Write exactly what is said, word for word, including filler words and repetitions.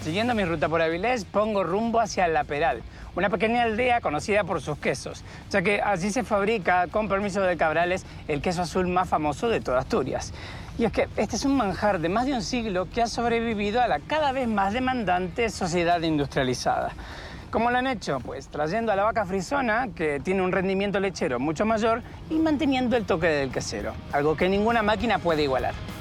Siguiendo mi ruta por Avilés, pongo rumbo hacia La Peral, una pequeña aldea conocida por sus quesos, ya que allí se fabrica, con permiso de Cabrales, el queso azul más famoso de toda Asturias. Y es que este es un manjar de más de un siglo que ha sobrevivido a la cada vez más demandante sociedad industrializada. ¿Cómo lo han hecho? Pues trayendo a la vaca frisona, que tiene un rendimiento lechero mucho mayor, y manteniendo el toque del quesero, algo que ninguna máquina puede igualar.